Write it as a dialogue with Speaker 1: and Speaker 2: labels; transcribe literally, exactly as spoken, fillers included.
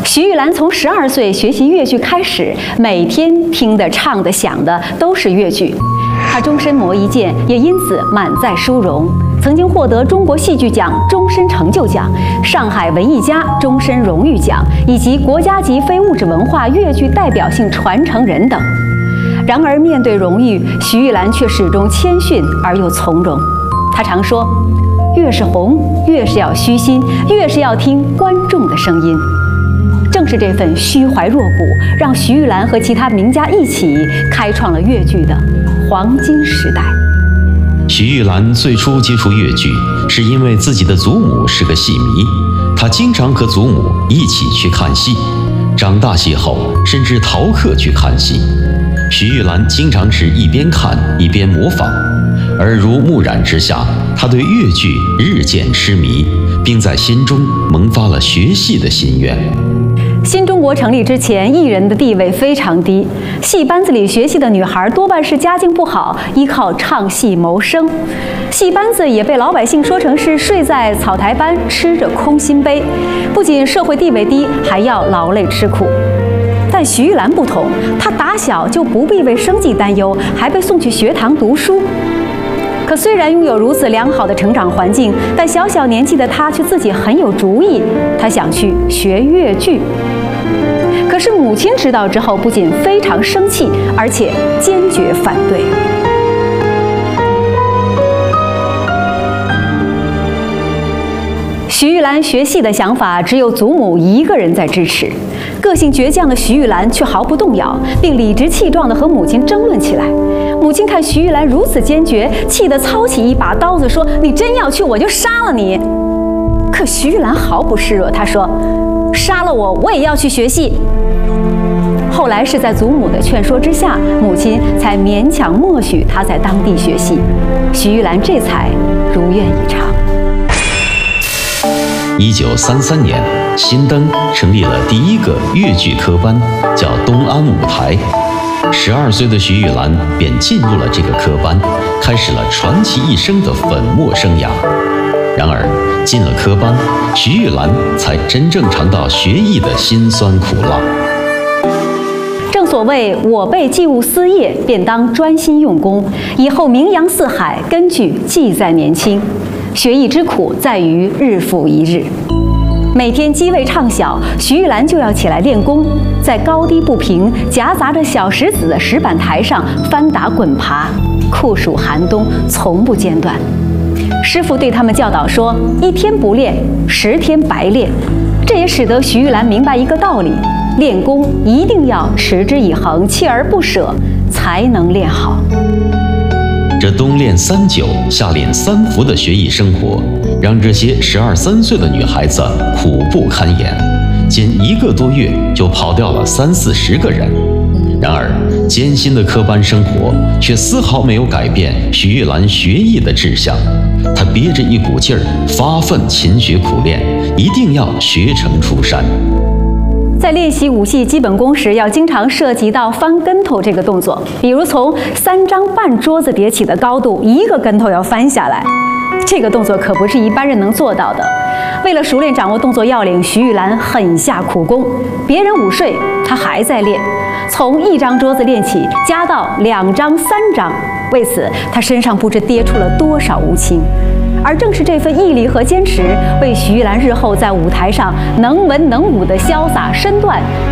Speaker 1: 徐玉兰从十二岁学习越剧开始，每天听的、唱的、想的都是越剧。她终身磨一剑，也因此满载殊荣，曾经获得中国戏剧奖终身成就奖、上海文艺家终身荣誉奖以及国家级非物质文化越剧代表性传承人等。然而，面对荣誉，徐玉兰却始终谦逊而又从容。她常说：“越是红，越是要虚心，越是要听观众的声音。”正是这份虚怀若谷，让徐玉兰和其他名家一起开创了越剧的黄金时代。
Speaker 2: 徐玉兰最初接触越剧，是因为自己的祖母是个戏迷，她经常和祖母一起去看戏。长大些后，甚至逃课去看戏。徐玉兰经常是一边看一边模仿，耳濡目染之下，她对越剧日渐痴迷，并在心中萌发了学戏的心愿。
Speaker 1: 新中国成立之前，艺人的地位非常低，戏班子里学戏的女孩多半是家境不好，依靠唱戏谋生。戏班子也被老百姓说成是睡在草台班，吃着空心杯，不仅社会地位低，还要劳累吃苦。但徐玉兰不同，她打小就不必为生计担忧，还被送去学堂读书。可虽然拥有如此良好的成长环境，但小小年纪的她却自己很有主意，她想去学越剧。可是母亲知道之后，不仅非常生气，而且坚决反对。徐玉兰学戏的想法只有祖母一个人在支持，个性倔强的徐玉兰却毫不动摇，并理直气壮地和母亲争论起来。母亲看徐玉兰如此坚决，气得操起一把刀子说：“你真要去，我就杀了你。”可徐玉兰毫不示弱，她说：“杀了我，我也要去学戏。”后来是在祖母的劝说之下，母亲才勉强默许她在当地学戏，徐玉兰这才如愿以偿。
Speaker 2: 一九三三年，新登成立了第一个越剧科班，叫东安舞台。十二岁的徐玉兰便进入了这个科班，开始了传奇一生的粉墨生涯。然而，进了科班，徐玉兰才真正尝到学艺的辛酸苦辣。
Speaker 1: 正所谓我辈既务私业，便当专心用功，以后名扬四海，根据记在年轻。学艺之苦在于日复一日，每天机位唱小，徐玉兰就要起来练功，在高低不平、夹杂着小石子的石板台上翻打滚爬，酷暑寒冬从不间断。师傅对他们教导说：“一天不练，十天白练。”这也使得徐玉兰明白一个道理：练功一定要持之以恒、锲而不舍，才能练好。
Speaker 2: 这冬练三九，夏练三伏的学艺生活，让这些十二三岁的女孩子苦不堪言，仅一个多月就跑掉了三四十个人。然而，艰辛的科班生活却丝毫没有改变徐玉兰学艺的志向。她憋着一股劲儿，发奋勤学苦练，一定要学成出山。
Speaker 1: 在练习武戏基本功时，要经常涉及到翻跟头这个动作，比如从三张半桌子叠起的高度，一个跟头要翻下来，这个动作可不是一般人能做到的。为了熟练掌握动作要领，徐玉兰狠下苦功，别人午睡，她还在练，从一张桌子练起，加到两张、三张，为此她身上不知跌出了多少乌青。而正是这份毅力和坚持，为徐玉兰日后在舞台上能文能武的潇洒身段